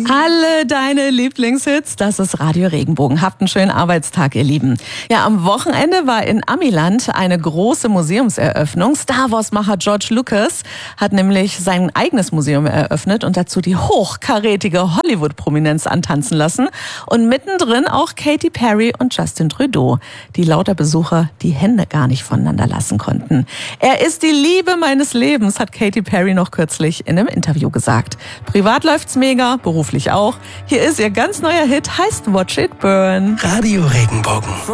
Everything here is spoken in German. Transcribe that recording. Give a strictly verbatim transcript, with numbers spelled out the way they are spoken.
Alle deine Lieblingshits, das ist Radio Regenbogen. Habt einen schönen Arbeitstag, ihr Lieben. Ja, am Wochenende war in Amiland eine große Museumseröffnung. Star Wars-Macher George Lucas hat nämlich sein eigenes Museum eröffnet und dazu die hochkarätige Hollywood-Prominenz antanzen lassen. Und mittendrin auch Katy Perry und Justin Trudeau, die lauter Besucher die Hände gar nicht voneinander lassen konnten. Er ist die Liebe meines Lebens, hat Katy Perry noch kürzlich in einem Interview gesagt. Privat läuft's mega, beruflich auch. Hier ist ihr ganz neuer Hit, heißt Watch It Burn. Radio Regenbogen.